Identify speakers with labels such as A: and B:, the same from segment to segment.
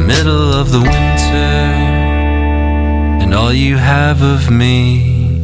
A: middle of the winter, and all you have of me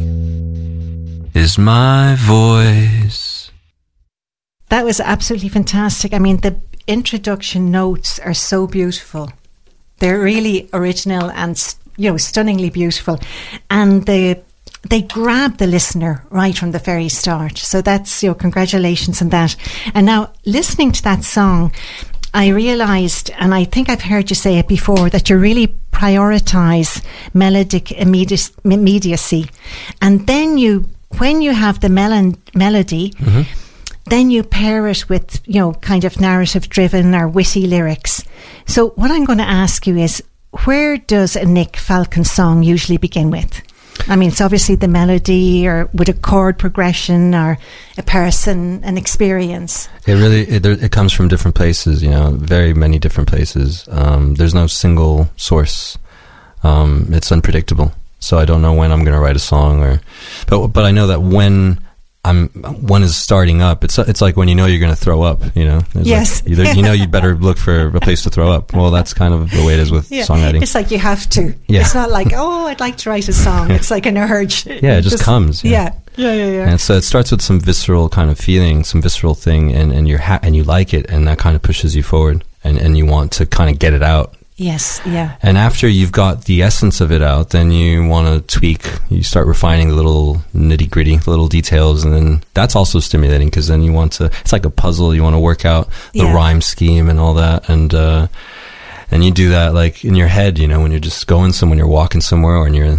A: is my voice.
B: That was absolutely fantastic. I mean, the introduction notes are so beautiful. They're really original and, stunningly beautiful. And they grab the listener right from the very start. So that's, congratulations on that. And now, listening to that song, I realised, and I think I've heard you say it before, that you really prioritise melodic immediacy. And then when you have the melody, mm-hmm. then you pair it with, kind of narrative-driven or witty lyrics. So what I'm going to ask you is, where does a Nick Falcon song usually begin with? I mean, it's obviously the melody, or with a chord progression, or a person, an experience.
A: It comes from different places, very many different places. There's no single source. It's unpredictable. So I don't know when I'm going to write a song, but I know that when one is starting up, it's like when you're going to throw up,
B: Yes.
A: Like you'd better look for a place to throw up. Well, that's kind of the way it is with songwriting.
B: It's like you have to.
A: Yeah.
B: It's not like, I'd like to write a song. It's like an urge.
A: Yeah, it just comes.
B: Yeah.
A: And so it starts with some visceral kind of feeling, some visceral thing, and you like it, and that kind of pushes you forward, and you want to kind of get it out.
B: Yes, yeah.
A: And after you've got the essence of it out, then you want to tweak. You start refining the little nitty-gritty, the little details, and then that's also stimulating, because then you want to, it's like a puzzle. You want to work out the rhyme scheme and all that, and you do that like in your head, when you're just going somewhere, you're walking somewhere, or you're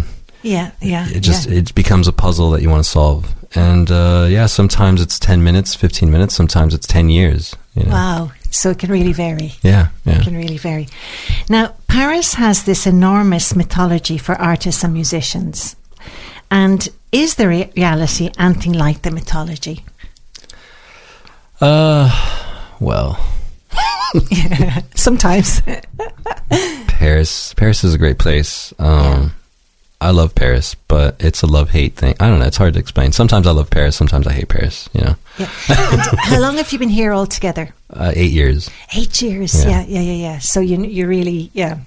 A: it becomes a puzzle that you want to solve. And sometimes it's 10 minutes, 15 minutes, sometimes it's 10 years.
B: Wow. So it can really vary.
A: Yeah.
B: It can really vary. Now, Paris has this enormous mythology for artists and musicians. And is the reality anything like the mythology?
A: Well.
B: Sometimes.
A: Paris is a great place. I love Paris, but it's a love-hate thing. I don't know. It's hard to explain. Sometimes I love Paris. Sometimes I hate Paris,
B: Yeah. And how long have you been here altogether?
A: 8 years.
B: 8 years. Yeah. So you really, Yeah.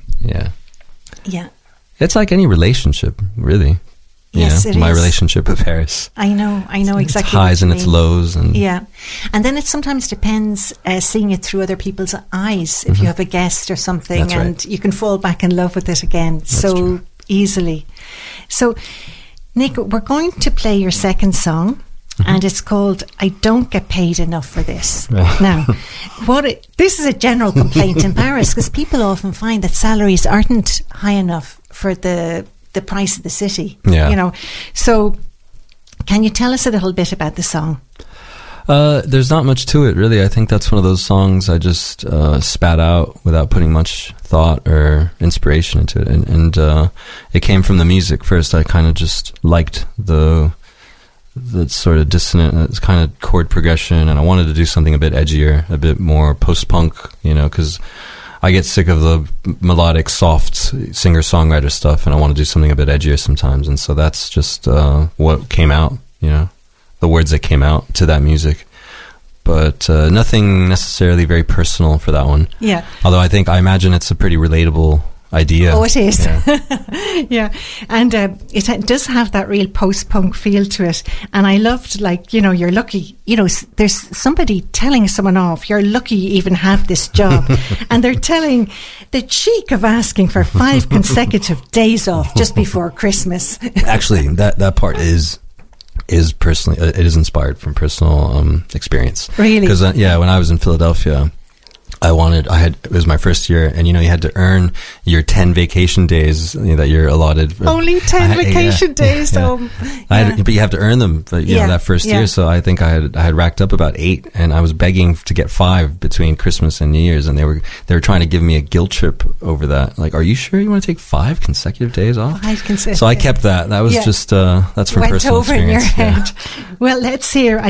A: It's like any relationship, really.
B: Yes, it is.
A: My relationship with Paris.
B: I know exactly.
A: Its highs and its lows. And
B: and then it sometimes depends, seeing it through other people's eyes. If you have a guest or something,
A: That's
B: and you can fall back in love with it again so easily. So, Nick, we're going to play your second song, and it's called "I Don't Get Paid Enough for This." Now, this is a general complaint in Paris, because people often find that salaries aren't high enough for the price of the city.
A: Yeah.
B: So, can you tell us a little bit about the song?
A: There's not much to it, really. I think that's one of those songs I just spat out without putting much thought or inspiration into it. And it came from the music first. I kind of just liked the sort of dissonant kind of chord progression, and I wanted to do something a bit edgier, a bit more post-punk, because I get sick of the melodic, soft singer-songwriter stuff, and I want to do something a bit edgier sometimes. And so that's just what came out, the words that came out to that music. But nothing necessarily very personal for that one.
B: Yeah.
A: Although I imagine it's a pretty relatable idea.
B: Oh, it is. Yeah. And it does have that real post-punk feel to it. And I loved, you're lucky, there's somebody telling someone off, you're lucky you even have this job. And they're telling the cheek of asking for 5 consecutive days off just before Christmas. Actually,
A: that part is personally, it is inspired from personal experience.
B: Really?
A: Because when I was in Philadelphia, it was my first year, and you had to earn your 10 vacation days that you're allotted.
B: Only 10 vacation days.
A: But you have to earn them. But that first year, so I think I had racked up about 8, and I was begging to get 5 between Christmas and New Year's, and they were trying to give me a guilt trip over that. Like, are you sure you want to take 5 consecutive days off?
B: 5 consecutive.
A: So I kept that. That was just that's from
B: Went
A: personal
B: over
A: experience.
B: In your head. Well, let's hear.